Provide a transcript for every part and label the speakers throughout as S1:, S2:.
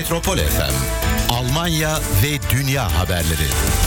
S1: Metropol FM, Almanya ve dünya haberleri.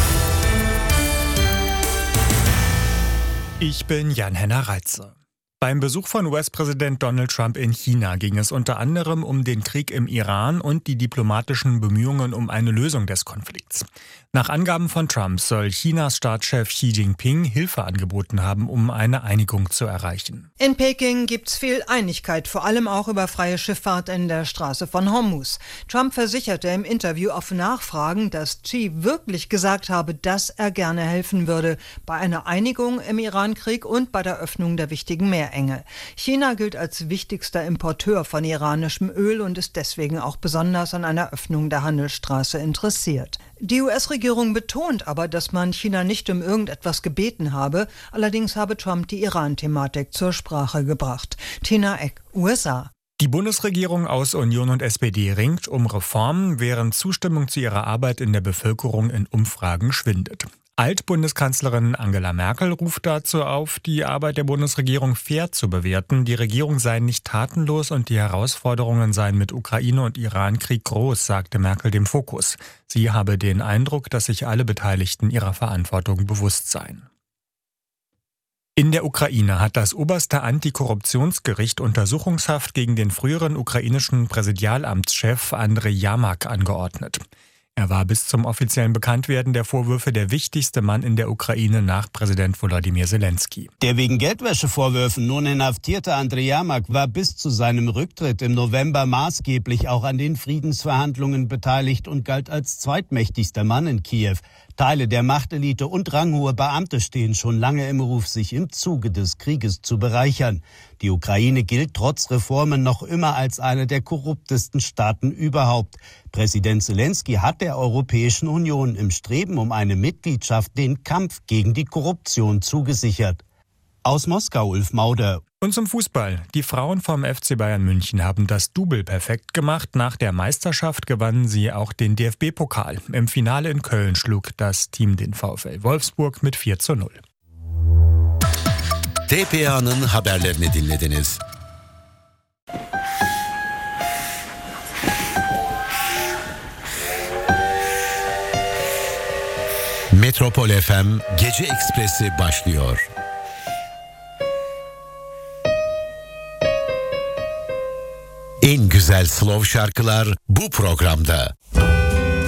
S2: Ich bin Jan-Henner Reitze. Beim Besuch von US-Präsident Donald Trump in China ging es unter anderem um den Krieg im Iran und die diplomatischen Bemühungen um eine Lösung des Konflikts. Nach Angaben von Trump soll Chinas Staatschef Xi Jinping Hilfe angeboten haben, um eine Einigung zu erreichen.
S3: In Peking gibt's viel Einigkeit, vor allem auch über freie Schifffahrt in der Straße von Hormuz. Trump versicherte im Interview auf Nachfragen, dass Xi wirklich gesagt habe, dass er gerne helfen würde bei einer Einigung im Iran-Krieg und bei der Öffnung der wichtigen Meerenge. China gilt als wichtigster Importeur von iranischem Öl und ist deswegen auch besonders an einer Öffnung der Handelsstraße interessiert. Die US-Regierung betont aber, dass man China nicht um irgendetwas gebeten habe. Allerdings habe Trump die Iran-Thematik zur Sprache gebracht. Tina Eck, USA.
S2: Die Bundesregierung aus Union und SPD ringt um Reformen, während Zustimmung zu ihrer Arbeit in der Bevölkerung in Umfragen schwindet. Altbundeskanzlerin Angela Merkel ruft dazu auf, die Arbeit der Bundesregierung fair zu bewerten. Die Regierung sei nicht tatenlos und die Herausforderungen seien mit Ukraine- und Iran-Krieg groß, sagte Merkel dem Fokus. Sie habe den Eindruck, dass sich alle Beteiligten ihrer Verantwortung bewusst seien. In der Ukraine hat das oberste Antikorruptionsgericht Untersuchungshaft gegen den früheren ukrainischen Präsidialamtschef Andrej Jermak angeordnet. Er war bis zum offiziellen Bekanntwerden der Vorwürfe der wichtigste Mann in der Ukraine nach Präsident Volodymyr Zelensky.
S4: Der wegen Geldwäschevorwürfen nun inhaftierte Andrej Jermak war bis zu seinem Rücktritt im November maßgeblich auch an den Friedensverhandlungen beteiligt und galt als zweitmächtigster Mann in Kiew. Teile der Machtelite und ranghohe Beamte stehen schon lange im Ruf, sich im Zuge des Krieges zu bereichern. Die Ukraine gilt trotz Reformen noch immer als eine der korruptesten Staaten überhaupt. Präsident Zelensky hat der Europäischen Union im Streben um eine Mitgliedschaft den Kampf gegen die Korruption zugesichert. Aus Moskau, Ulf Mauder.
S2: Und zum Fußball. Die Frauen vom FC Bayern München haben das Double perfekt gemacht. Nach der Meisterschaft gewannen sie auch den DFB-Pokal. Im Finale in Köln schlug das Team den VfL Wolfsburg mit 4:0.
S1: TPA'nın haberlerini dinlediniz. Metropol FM Gece Ekspresi başlıyor. En güzel slow şarkılar bu programda.